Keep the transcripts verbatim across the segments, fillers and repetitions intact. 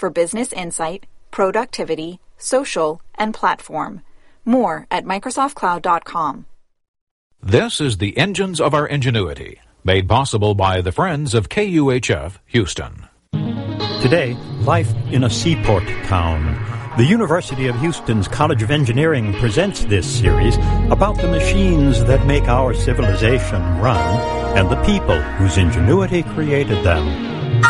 for business insight, productivity, social, and platform. More at Microsoft Cloud dot com. This is the Engines of Our Ingenuity, made possible by the Friends of K U H F Houston. Today, life in a seaport town. The University of Houston's College of Engineering presents this series about the machines that make our civilization run and the people whose ingenuity created them.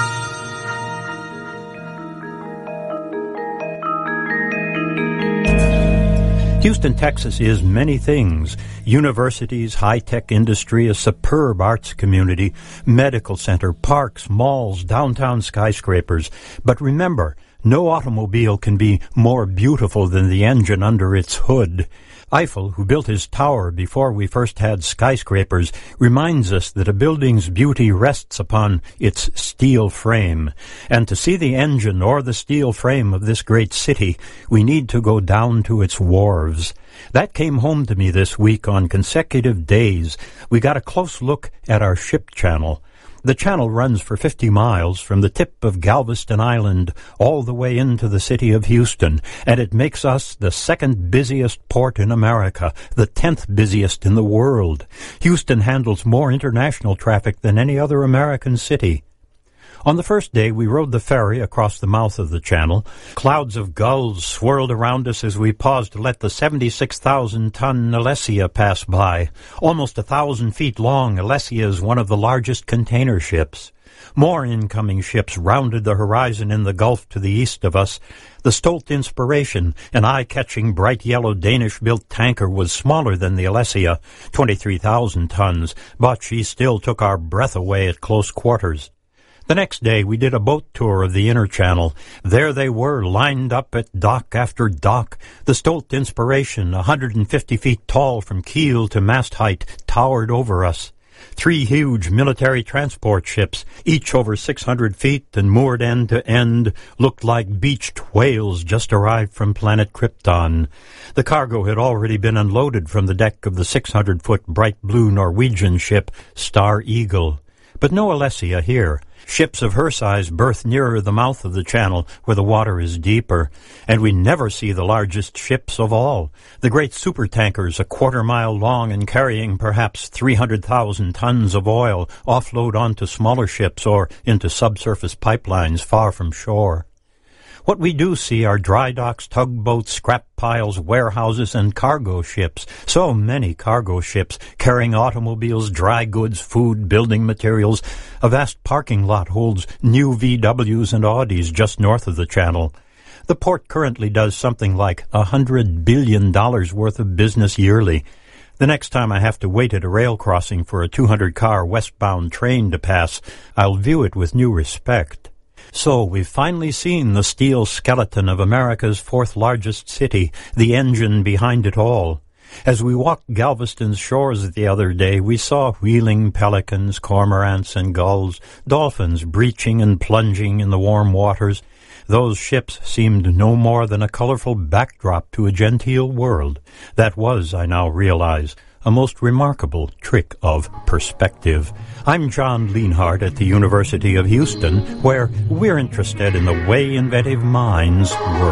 Houston, Texas is many things. Universities, high-tech industry, a superb arts community, medical center, parks, malls, downtown skyscrapers. But remember, no automobile can be more beautiful than the engine under its hood. Eiffel, who built his tower before we first had skyscrapers, reminds us that a building's beauty rests upon its steel frame. And to see the engine or the steel frame of this great city, we need to go down to its wharves. That came home to me this week on consecutive days. We got a close look at our ship channel. The channel runs for fifty miles from the tip of Galveston Island all the way into the city of Houston, and it makes us the second busiest port in America, the tenth busiest in the world. Houston handles more international traffic than any other American city. On the first day, we rode the ferry across the mouth of the channel. Clouds of gulls swirled around us as we paused to let the seventy-six thousand ton Alessia pass by. Almost a thousand feet long, Alessia is one of the largest container ships. More incoming ships rounded the horizon in the Gulf to the east of us. The Stolt Inspiration, an eye-catching bright yellow Danish-built tanker, was smaller than the Alessia, twenty-three thousand tons, but she still took our breath away at close quarters. The next day, we did a boat tour of the inner channel. There they were, lined up at dock after dock. The Stolt Inspiration, one hundred fifty feet tall from keel to mast height, towered over us. Three huge military transport ships, each over six hundred feet and moored end to end, looked like beached whales just arrived from planet Krypton. The cargo had already been unloaded from the deck of the six hundred foot bright blue Norwegian ship, Star Eagle. But no Alessia here. Ships of her size berth nearer the mouth of the channel where the water is deeper, and we never see the largest ships of all, the great supertankers a quarter mile long and carrying perhaps three hundred thousand tons of oil offload onto smaller ships or into subsurface pipelines far from shore. What we do see are dry docks, tugboats, scrap piles, warehouses, and cargo ships. So many cargo ships carrying automobiles, dry goods, food, building materials. A vast parking lot holds new V Ws and Audis just north of the channel. The port currently does something like a hundred billion dollars worth of business yearly. The next time I have to wait at a rail crossing for a two hundred car westbound train to pass, I'll view it with new respect. So we've finally seen the steel skeleton of America's fourth largest city, the engine behind it all. As we walked Galveston's shores the other day, we saw wheeling pelicans, cormorants, and gulls, dolphins breaching and plunging in the warm waters. Those ships seemed no more than a colorful backdrop to a genteel world. That was, I now realize, a most remarkable trick of perspective. I'm John Lienhardt at the University of Houston, where we're interested in the way inventive minds work.